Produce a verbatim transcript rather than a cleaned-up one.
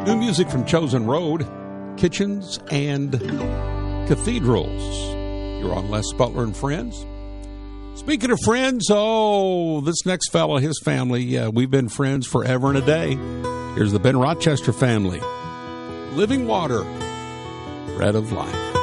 New music from Chosen Road, Kitchens and Cathedrals. You're on Les Butler and Friends. Speaking of friends, oh, this next fella, his family, uh, we've been friends forever and a day. Here's the Ben Rochester family. Living Water, Bread of Life.